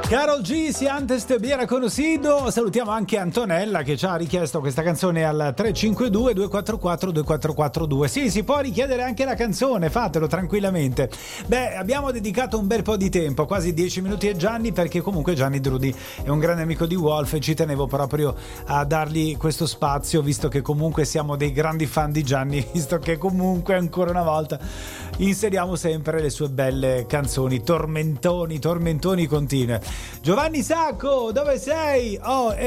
Karol G, si antes te hubiera conocido. Salutiamo anche Antonella che ci ha richiesto questa canzone al 352 244 2442. Sì, si può richiedere anche la canzone, fatelo tranquillamente. Beh, abbiamo dedicato un bel po' di tempo, quasi 10 minuti a Gianni, perché comunque Gianni Drudi è un grande amico di Wolf e ci tenevo proprio a dargli questo spazio, visto che comunque siamo dei grandi fan di Gianni, visto che comunque ancora una volta inseriamo sempre le sue belle canzoni, tormentoni continue. Giovanni Sacco, dove sei? Oh,